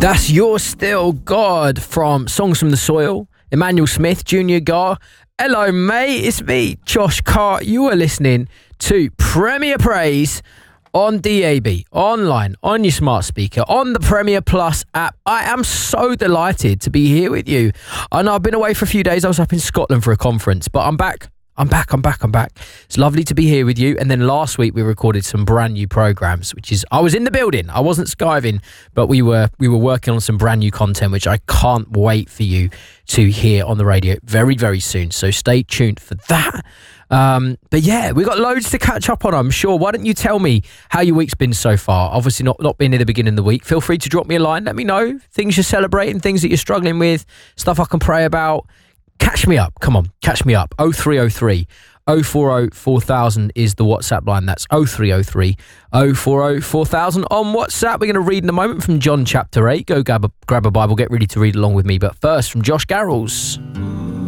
That's You're Still God from Songs from the Soil, Emmanuel Smith, Junior Gar. Hello, mate. It's me, Josh Carr. You are listening to Premier Praise on DAB, online, on your smart speaker, on the Premier Plus app. I am so delighted to be here with you. I know I've been away for a few days. I was up in Scotland for a conference, but I'm back. I'm back. It's lovely to be here with you. And then last week we recorded some brand new programs, which is, I was in the building. I wasn't skiving, but we were working on some brand new content, which I can't wait for you to hear on the radio very, very soon. So stay tuned for that. But yeah, we've got loads to catch up on, I'm sure. Why don't you tell me how your week's been so far? Obviously not being at the beginning of the week. Feel free to drop me a line. Let me know things you're celebrating, things that you're struggling with, stuff I can pray about. Catch me up. Come on, catch me up. 0303 040 4000 is the WhatsApp line. That's 0303 040 4000 on WhatsApp. We're going to read in a moment from John chapter 8. Go grab a Bible, get ready to read along with me. But first, from Josh Garrels.